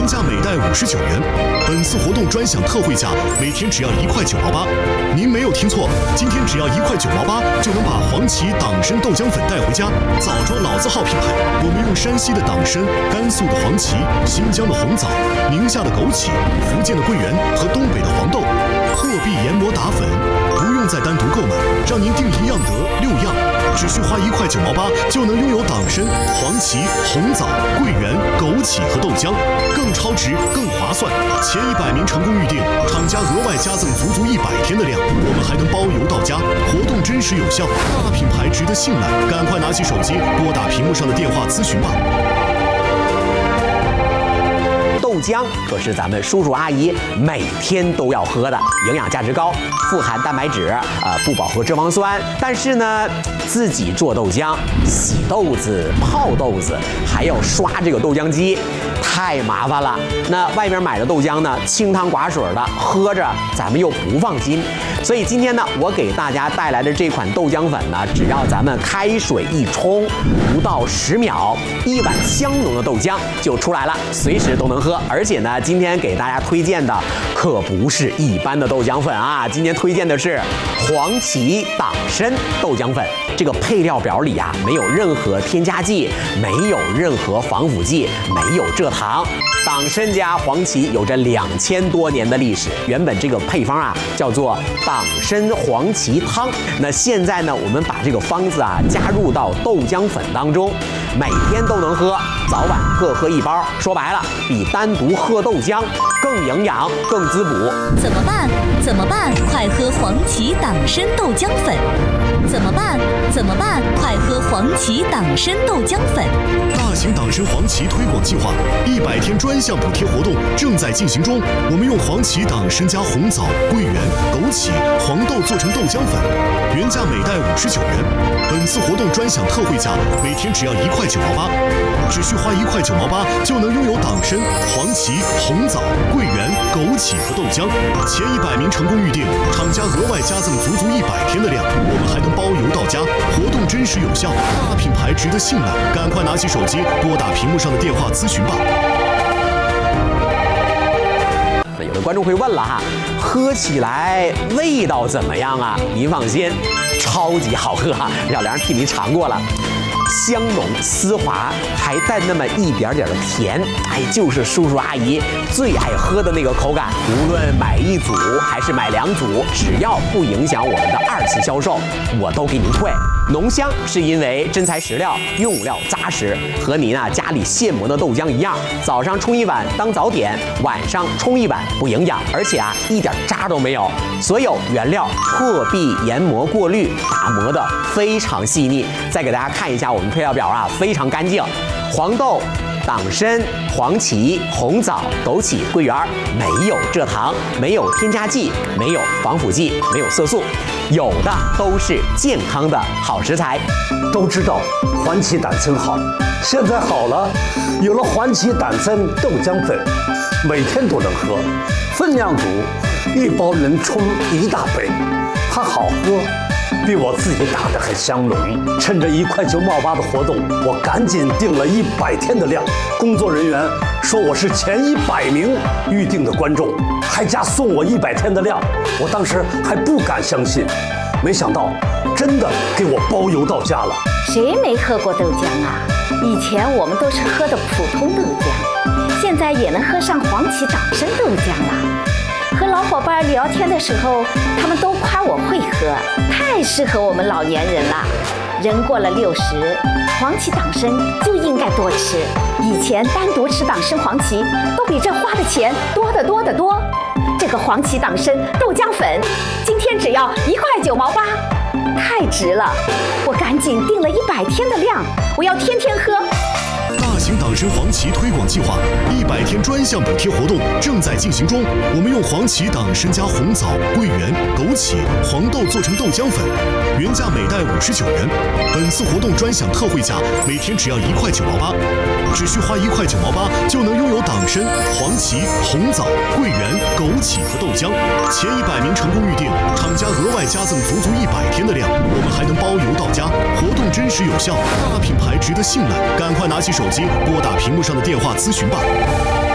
原价每袋59元，本次活动专享特惠价，每天只要1块9毛8。您没有听错，今天只要1块9毛8就能把黄芪党参豆浆粉带回家。枣庄老字号品牌，我们用山西的党参、甘肃的黄芪、新疆的红枣、宁夏的枸杞、福建的桂圆和东北的黄豆，破壁研磨打粉，不用再单独购买，让您订1样得6样，只需花1块9毛8就能拥有党参、黄芪、红枣、桂圆、枸杞和豆浆，更超值、更划算。前100名成功预订，厂家额外加赠足100天的量，我们还能包邮到家，活动真实有效，大品牌值得信赖，赶快拿起手机拨打屏幕上的电话咨询吧。 豆浆可是咱们叔叔阿姨每天都要喝的，营养价值高，富含蛋白质，不饱和脂肪酸。但是呢，自己做豆浆，洗豆子、泡豆子，还要刷这个豆浆机，太麻烦了。那外面买的豆浆呢，清汤寡水的，喝着咱们又不放心。所以今天呢，我给大家带来的这款豆浆粉呢，只要咱们开水一冲，不到10秒，1碗香浓的豆浆就出来了，随时都能喝。而且呢，今天给大家推荐的可不是一般的豆浆粉啊，今天推荐的是黄芪党参豆浆粉。这个配料表里啊，没有任何添加剂，没有任何防腐剂，没有蔗糖。党参加黄芪有着2000多年的历史，原本这个配方啊叫做党参黄芪汤。那现在呢，我们把这个方子啊加入到豆浆粉当中，每天都能喝，早晚各喝1包。说白了，比单独喝豆浆更营养、更滋补。 怎么办？怎么办？快喝黄芪党参豆浆粉！怎么办？怎么办？快喝黄芪党参豆浆粉！ 大型党参黄芪推广计划100天专项补贴活动正在进行中。我们用黄芪党参加红枣、桂圆、枸杞、黄豆做成豆浆粉，原价每袋59元。本次活动专享特惠价，每天只要1块9毛8，只需花1块9毛8就能拥有党参、黄芪、红枣、桂圆、枸杞和豆浆。前100名成功预订，厂家额外加赠足100天的量，我们还能包邮到家，活动真实有效，大品牌值得信赖，赶快拿起手机拨打屏幕上的电话咨询吧。 有的观众会问了哈，喝起来味道怎么样啊？您放心，超级好喝哈，小梁替您尝过了。香浓丝滑，还带那么一点点的甜，哎，就是叔叔阿姨最爱喝的那个口感。无论买1组还是买2组，只要不影响我们的2次销售，我都给您退。浓香是因为真材实料，用料扎实，和您啊家里现磨的豆浆一样，早上冲1碗当早点，晚上冲1碗不营养，而且啊一点渣都没有。所有原料破壁研磨过滤，打磨的非常细腻。再给大家看一下我们配料表啊，非常干净，黄豆、党参、黄芪、红枣、枸杞、桂圆，没有蔗糖，没有添加剂，没有防腐剂，没有色素，有的都是健康的好食材。 都知道黄芪党参好，现在好了，有了黄芪党参豆浆粉，每天都能喝，分量足，1包能冲1大杯，它好喝，比我自己打的还香浓。趁着1块9毛8的活动，我赶紧订了100天的量。工作人员说我是前100名预定的观众，还加送我100天的量。我当时还不敢相信，没想到真的给我包邮到家了。 谁没喝过豆浆啊？以前我们都是喝的普通豆浆，现在也能喝上黄芪党参豆浆了。和老伙伴聊天的时候，他们都夸我会喝，太适合我们老年人了。人过了60，黄芪党参就应该多吃。以前单独吃党参黄芪，都比这花的钱多得多得多。这个黄芪党参豆浆粉，今天只要1块9毛8，太值了！我赶紧订了100天的量，我要天天喝。 大型党参黄芪推广计划100天专项补贴活动正在进行中。我们用黄芪党参加红枣、桂圆、枸杞、黄豆做成豆浆粉，原价每袋59元。本次活动专享特惠价，每天只要1块9毛8，只需花1块9毛8就能拥有党参、黄芪、红枣、桂圆、枸杞和豆浆。前100名成功预订，厂家额外加赠足100天的量，我们还能包邮到家，活动真实有效，大品牌值得信赖，赶快拿起手机拨打屏幕上的电话咨询吧。